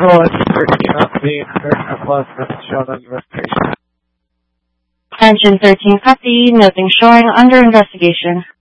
Control engine 13 on the American Plus, nothing shown on investigation. Engine 13 copy, nothing showing under investigation.